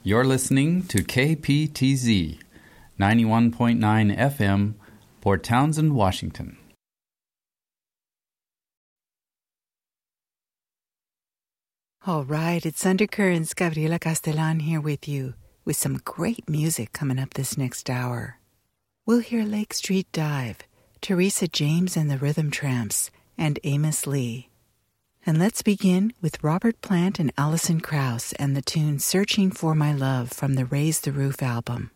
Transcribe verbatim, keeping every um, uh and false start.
You're listening to K P T Z, ninety-one point nine F M, Port Townsend, Washington. All right, it's Undercurrents. Gabriela Castellan here with you, with some great music coming up this next hour. We'll hear Lake Street Dive, Teresa James and the Rhythm Tramps, and Amos Lee. And let's begin with Robert Plant and Alison Krauss and the tune Searching for My Love from the Raise the Roof album.